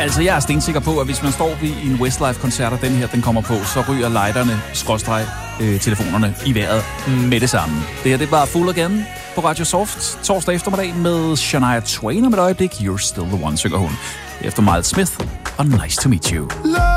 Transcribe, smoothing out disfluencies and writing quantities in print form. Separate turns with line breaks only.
Altså, jeg er stensikker på, at hvis man står ved en Westlife-koncert, og den her, den kommer på, så ryger lighterne, telefonerne i vejret med det samme. Det her, det var Fool Again på Radio Soft torsdag eftermiddag med Shania Twain om et øjeblik. You're Still the One, synger hun. Efter Miles Smith og Nice to Meet You.